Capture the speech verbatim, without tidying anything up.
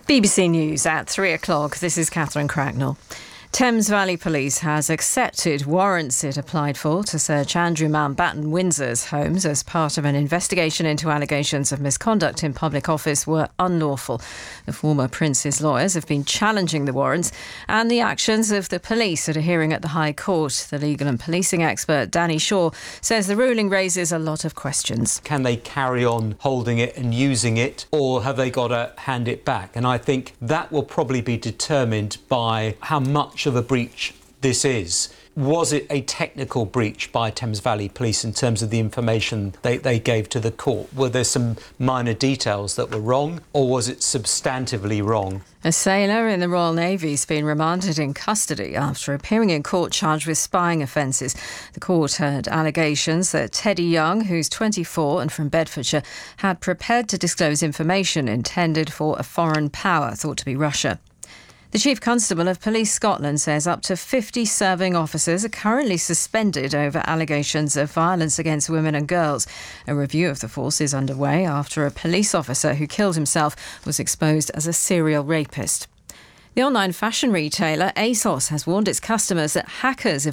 B B C News at three o'clock. This is Catherine Cracknell. Thames Valley Police has accepted warrants it applied for to search Andrew Mountbatten Windsor's homes as part of an investigation into allegations of misconduct in public office were unlawful. The former Prince's lawyers have been challenging the warrants and the actions of the police at a hearing at the High Court. The legal and policing expert Danny Shaw says the ruling raises a lot of questions. Can they carry on holding it and using it, or have they got to hand it back? And I think that will probably be determined by how much of a breach this is. Was it a technical breach by Thames Valley Police in terms of the information they, they gave to the court? Were there some minor details that were wrong, or was it substantively wrong? A sailor in the Royal Navy has been remanded in custody after appearing in court charged with spying offences. The court heard allegations that Teddy Young, who's twenty-four and from Bedfordshire, had prepared to disclose information intended for a foreign power, thought to be Russia. The Chief Constable of Police Scotland says up to fifty serving officers are currently suspended over allegations of violence against women and girls. A review of the force is underway after a police officer who killed himself was exposed as a serial rapist. The online fashion retailer ASOS has warned its customers that hackers have